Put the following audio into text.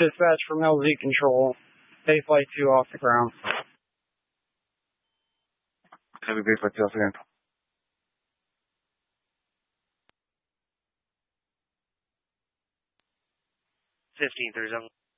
Dispatch from LZ Control. Bay Flight 2 off the ground. Heavy Bay Flight 2 off the ground. 1537.